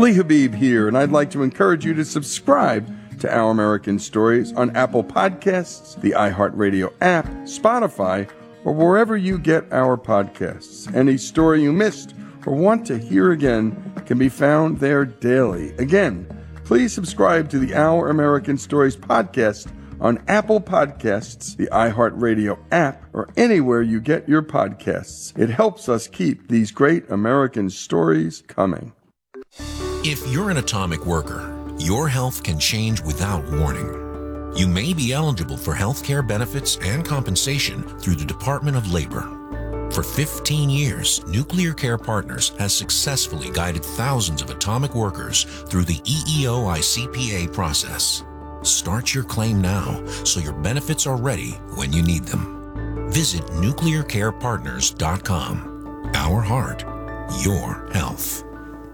Lee Habib here, and I'd like to encourage you to subscribe to Our American Stories on Apple Podcasts, the iHeartRadio app, Spotify, or wherever you get our podcasts. Any story you missed or want to hear again can be found there daily. Again, please subscribe to the Our American Stories podcast on Apple Podcasts, the iHeartRadio app, or anywhere you get your podcasts. It helps us keep these great American stories coming. If you're an atomic worker, your health can change without warning. You may be eligible for health care benefits and compensation through the Department of Labor. For 15 years, Nuclear Care Partners has successfully guided thousands of atomic workers through the EEO-ICPA process. Start your claim now so your benefits are ready when you need them. Visit nuclearcarepartners.com. Our heart, your health.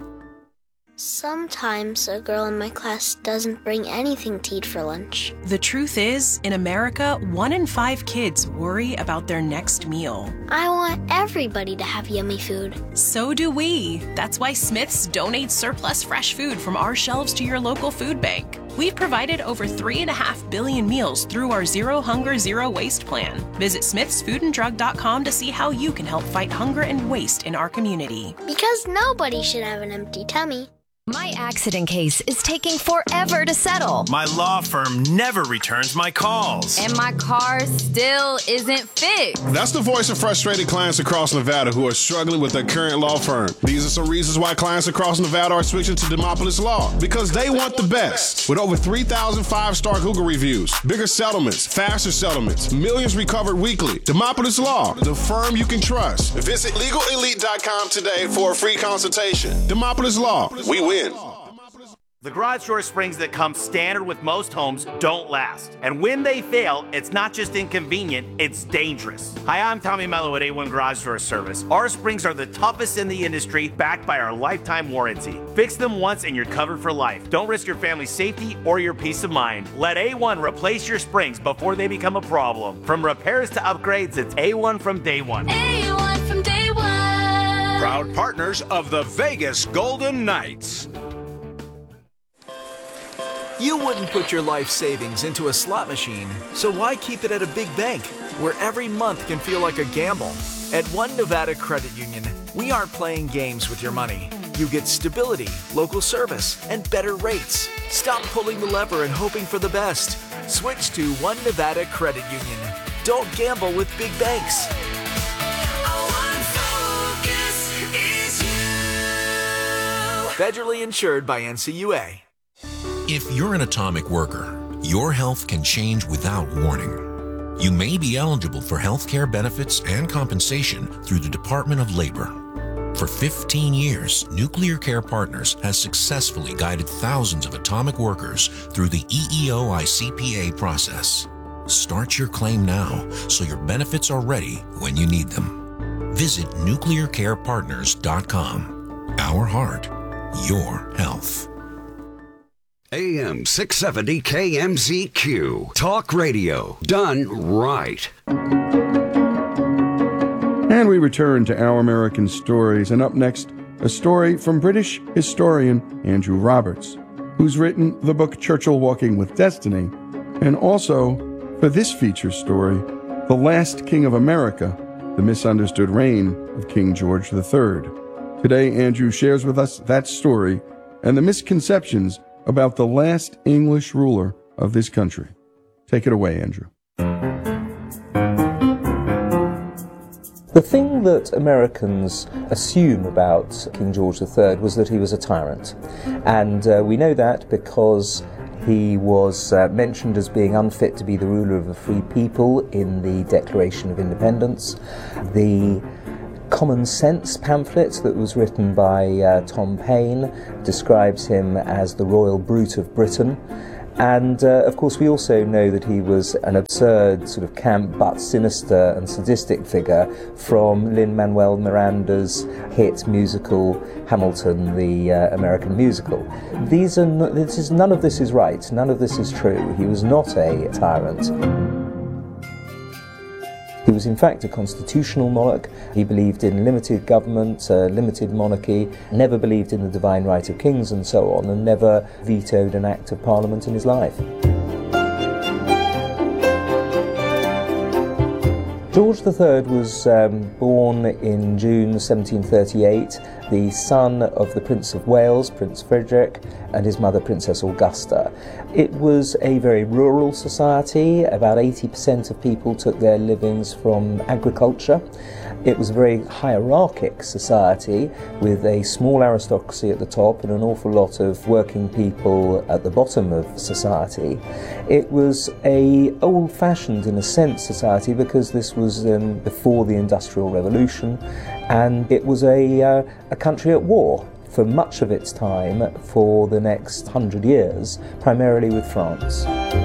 Sometimes a girl in my class doesn't bring anything to eat for lunch. The truth is, in America, 1 in 5 kids worry about their next meal. I want everybody to have yummy food. So do we. That's why Smith's donates surplus fresh food from our shelves to your local food bank. We've provided over 3.5 billion meals through our Zero Hunger, Zero Waste plan. Visit smithsfoodanddrug.com to see how you can help fight hunger and waste in our community. Because nobody should have an empty tummy. My accident case is taking forever to settle. My law firm never returns my calls. And my car still isn't fixed. That's the voice of frustrated clients across Nevada who are struggling with their current law firm. These are some reasons why clients across Nevada are switching to Demopolis Law. Because they want the best. With over 3,000 5-star Google reviews, bigger settlements, faster settlements, millions recovered weekly. Demopolis Law, the firm you can trust. Visit LegalElite.com today for a free consultation. Demopolis Law, we win. The garage door springs that come standard with most homes don't last. And when they fail, it's not just inconvenient, it's dangerous. Hi, I'm Tommy Mello at A1 Garage Door Service. Our springs are the toughest in the industry, backed by our lifetime warranty. Fix them once and you're covered for life. Don't risk your family's safety or your peace of mind. Let A1 replace your springs before they become a problem. From repairs to upgrades, it's A1 from day one. A1 from day one. Proud partners of the Vegas Golden Knights. You wouldn't put your life savings into a slot machine, so why keep it at a big bank, where every month can feel like a gamble? At One Nevada Credit Union, we aren't playing games with your money. You get stability, local service, and better rates. Stop pulling the lever and hoping for the best. Switch to One Nevada Credit Union. Don't gamble with big banks. Federally insured by NCUA. If you're an atomic worker, your health can change without warning. You may be eligible for health care benefits and compensation through the Department of Labor. For 15 years, Nuclear Care Partners has successfully guided thousands of atomic workers through the EEO-ICPA process. Start your claim now so your benefits are ready when you need them. Visit nuclearcarepartners.com. Our heart, your health. AM 670 KMZQ. Talk radio done right. And we return to Our American Stories, and up next, a story from British historian Andrew Roberts, who's written the book Churchill Walking with Destiny, and also, for this feature story, The Last King of America, The Misunderstood Reign of King George III. Today, Andrew shares with us that story and the misconceptions about the last English ruler of this country. Take it away, Andrew. The thing that Americans assume about King George III was that he was a tyrant. And we know that because he was mentioned as being unfit to be the ruler of a free people in the Declaration of Independence. The Common Sense pamphlet that was written by Tom Paine describes him as the royal brute of Britain. And of course we also know that he was an absurd, sort of camp but sinister and sadistic figure from Lin-Manuel Miranda's hit musical Hamilton, the American musical. None of this is right, none of this is true. He was not a tyrant. He was in fact a constitutional monarch. He believed in limited government, limited monarchy, never believed in the divine right of kings and so on, and never vetoed an act of parliament in his life. George III was born in June 1738, the son of the Prince of Wales, Prince Frederick, and his mother, Princess Augusta. It was a very rural society. About 80% of people took their livings from agriculture. It was a very hierarchic society with a small aristocracy at the top and an awful lot of working people at the bottom of society. It was a old-fashioned, in a sense, society because this was before the Industrial Revolution, and it was a country at war for much of its time for the next 100 years, primarily with France.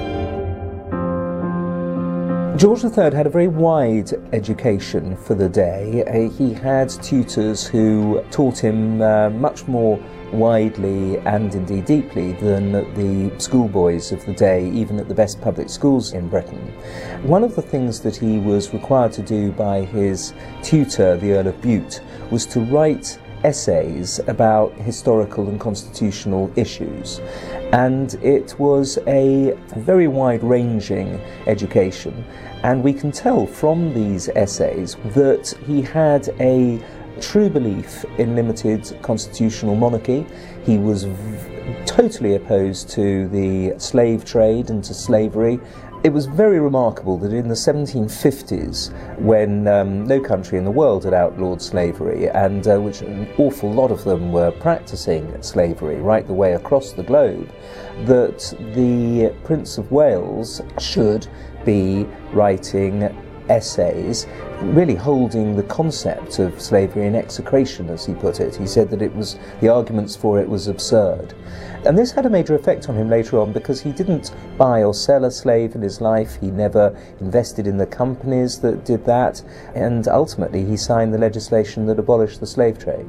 George III had a very wide education for the day. He had tutors who taught him much more widely and indeed deeply than the schoolboys of the day, even at the best public schools in Britain. One of the things that he was required to do by his tutor, the Earl of Bute, was to write essays about historical and constitutional issues. And it was a very wide-ranging education. And we can tell from these essays that he had a true belief in limited constitutional monarchy. He was totally opposed to the slave trade and to slavery. It was very remarkable that in the 1750s, when no country in the world had outlawed slavery, and which an awful lot of them were practicing slavery right the way across the globe, that the Prince of Wales should be writing essays really holding the concept of slavery in execration, as he put it. He said that it was, the arguments for it was absurd. And this had a major effect on him later on because he didn't buy or sell a slave in his life. He never invested in the companies that did that, and ultimately he signed the legislation that abolished the slave trade.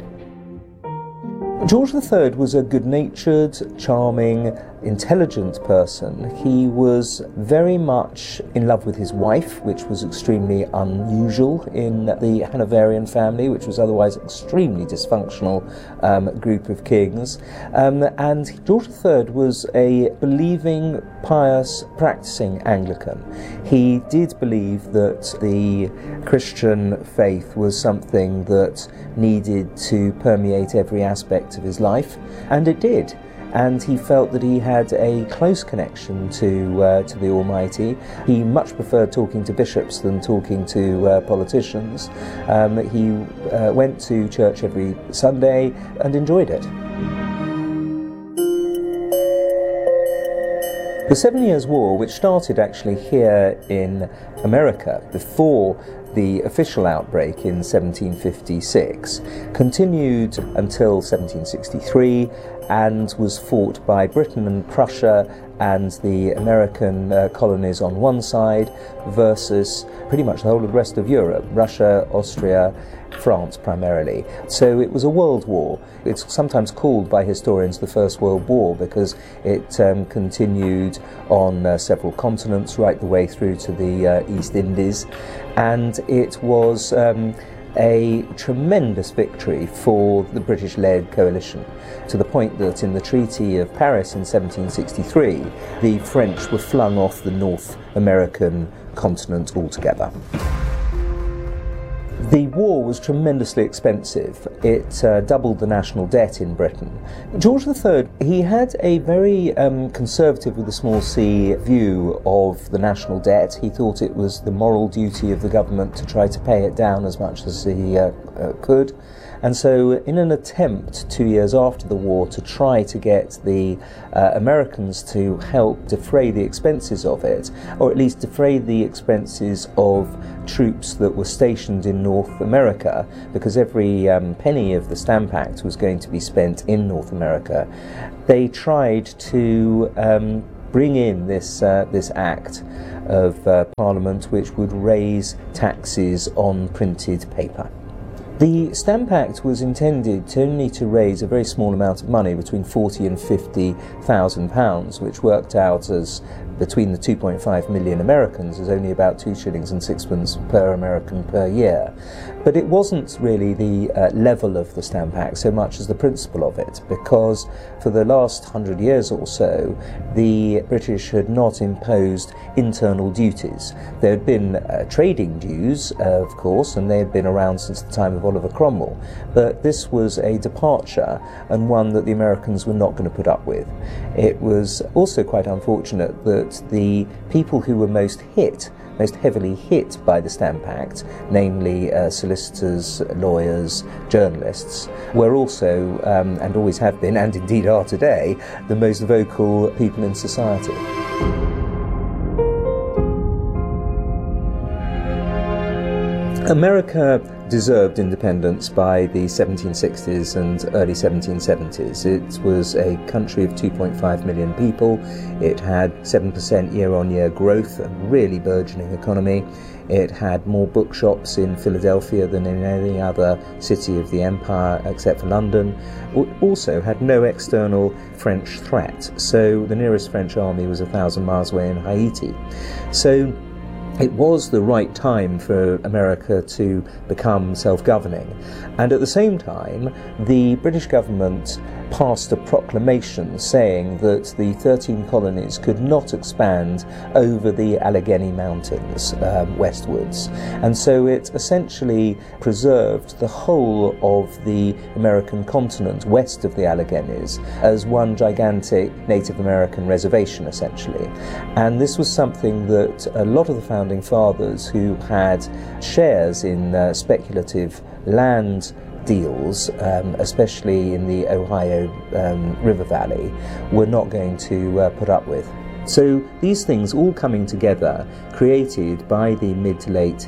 George III was a good-natured, charming, intelligent person. He was very much in love with his wife, which was extremely unusual in the Hanoverian family, which was otherwise an extremely dysfunctional group of kings. And George III was a believing, pious, practicing Anglican. He did believe that the Christian faith was something that needed to permeate every aspect of his life, and it did. And he felt that he had a close connection to the Almighty. He much preferred talking to bishops than talking to politicians. He went to church every Sunday and enjoyed it. The 7 Years' War, which started actually here in America before the official outbreak in 1756, continued until 1763 and was fought by Britain and Prussia and the American colonies on one side versus pretty much the whole of the rest of Europe, Russia, Austria, France primarily. So it was a world war. It's sometimes called by historians the First World War because it continued on several continents right the way through to the East Indies, and it was a tremendous victory for the British-led coalition, to the point that in the Treaty of Paris in 1763, the French were flung off the North American continent altogether. The war was tremendously expensive. It doubled the national debt in Britain. George III, he had a very conservative with a small c view of the national debt. He thought it was the moral duty of the government to try to pay it down as much as he could. And so in an attempt 2 years after the war to try to get the Americans to help defray the expenses of it, or at least defray the expenses of troops that were stationed in North America, because every penny of the Stamp Act was going to be spent in North America, they tried to bring in this act of Parliament which would raise taxes on printed paper. The Stamp Act was intended only to raise a very small amount of money, between £40,000 and £50,000, which worked out as, between the 2.5 million Americans, as only about 2 shillings and 6pence per American per year. But it wasn't really the level of the Stamp Act so much as the principle of it, because for the last 100 years or so, the British had not imposed internal duties. There had been trading dues, of course, and they had been around since the time of Oliver Cromwell, but this was a departure, and one that the Americans were not going to put up with. It was also quite unfortunate that the people who were most heavily hit by the Stamp Act, namely solicitors, lawyers, journalists, were also, and always have been, and indeed are today, the most vocal people in society. America deserved independence by the 1760s and early 1770s. It was a country of 2.5 million people. It had 7% year-on-year growth, a really burgeoning economy. It had more bookshops in Philadelphia than in any other city of the empire except for London. It also had no external French threat, so the nearest French army was 1,000 miles away in Haiti. So it was the right time for America to become self-governing, and at the same time the British government passed a proclamation saying that the 13 colonies could not expand over the Allegheny Mountains westwards, and so it essentially preserved the whole of the American continent west of the Alleghenies as one gigantic Native American reservation, essentially. And this was something that a lot of the founding fathers who had shares in speculative land deals, especially in the Ohio River Valley, were not going to put up with. So these things all coming together created, by the mid to late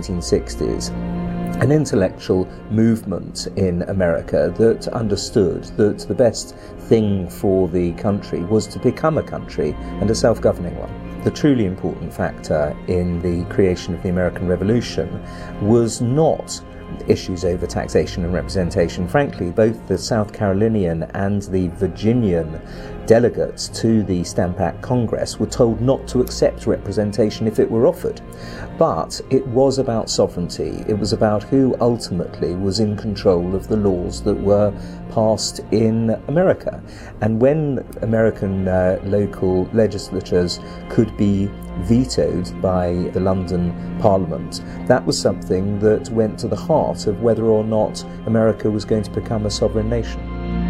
1760s, an intellectual movement in America that understood that the best thing for the country was to become a country, and a self-governing one. The truly important factor in the creation of the American Revolution was not issues over taxation and representation. Frankly, both the South Carolinian and the Virginian delegates to the Stamp Act Congress were told not to accept representation if it were offered. But it was about sovereignty. It was about who ultimately was in control of the laws that were passed in America. And when American local legislatures could be vetoed by the London Parliament, that was something that went to the heart of whether or not America was going to become a sovereign nation.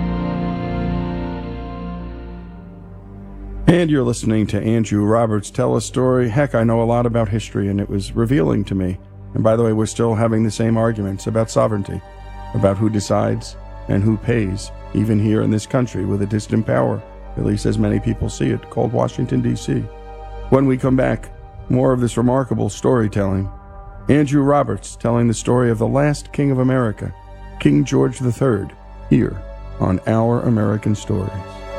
And you're listening to Andrew Roberts tell a story. Heck, I know a lot about history, and it was revealing to me. And by the way, we're still having the same arguments about sovereignty, about who decides and who pays, even here in this country with a distant power, at least as many people see it, called Washington, D.C. When we come back, more of this remarkable storytelling. Andrew Roberts telling the story of the last king of America, King George III, here on Our American Stories.